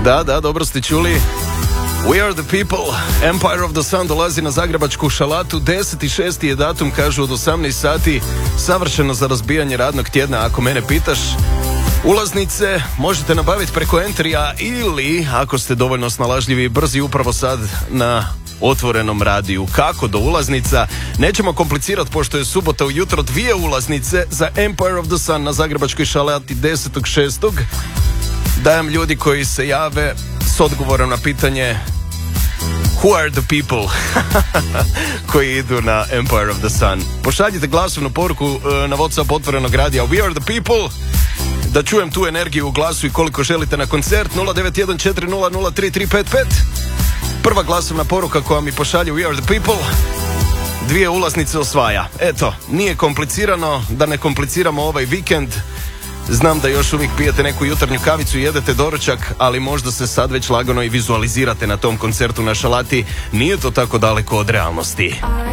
Da, dobro ste čuli. We are the people, Empire of the Sun dolazi na zagrebačku šalatu, 10.6. je datum, kažu od 18 sati, savršeno za razbijanje radnog tjedna, ako mene pitaš. Ulaznice možete nabaviti preko Entrija ili, ako ste dovoljno snalažljivi i brzi, upravo sad na otvorenom radiju. Kako do ulaznica? Nećemo komplicirati, pošto je subota ujutro, 2 ulaznice za Empire of the Sun na zagrebačkoj šalati 10.6. Dajem ljudi koji se jave s odgovorom na pitanje Who are the people koji idu na Empire of the Sun. Pošaljite glasovnu poruku na WhatsApp otvorenog radija We are the people, da čujem tu energiju u glasu i koliko želite na koncert. 0914003355. Prva glasovna poruka koja mi pošalje We are the people, 2 ulaznice osvaja. Eto, nije komplicirano, da ne kompliciramo ovaj vikend. Znam da još uvijek pijete neku jutarnju kavicu i jedete doručak, ali možda se sad već lagano i vizualizirate na tom koncertu na šalati. Nije to tako daleko od realnosti.